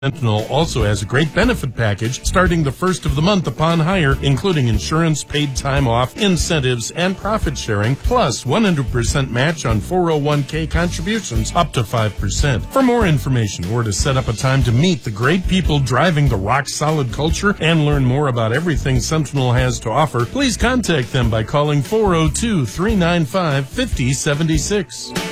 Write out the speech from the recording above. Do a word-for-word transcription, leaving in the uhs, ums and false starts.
Sentinel also has a great benefit package starting the first of the month upon hire, including insurance, paid time off, incentives, and profit sharing, plus one hundred percent match on four oh one k contributions up to five percent. For more information or to set up a time to meet the great people driving the rock-solid culture and learn more about everything Sentinel has to offer, please contact them by calling four oh two, three nine five, five oh seven six.